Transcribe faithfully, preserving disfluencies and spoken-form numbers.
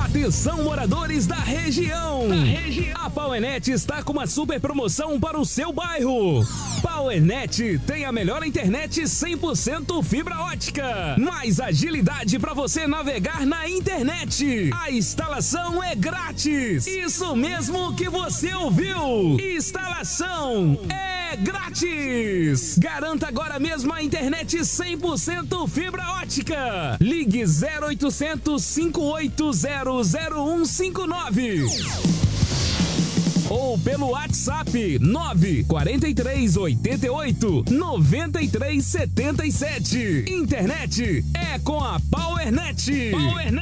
Atenção, moradores da região. Da região. A Powernet está com uma super promoção para o seu bairro. Powernet tem a melhor internet cem por cento fibra ótica. Mais agilidade para você navegar na internet. A instalação é grátis. Isso mesmo que você ouviu. Instalação é grátis. Garanta agora mesmo a internet cem por cento fibra ótica. Ligue zero oitocentos, cinco oito zero, zero um cinco nove. Ou pelo WhatsApp nove quatro três oito oito, nove três sete sete. Internet é com a Powernet. Powernet.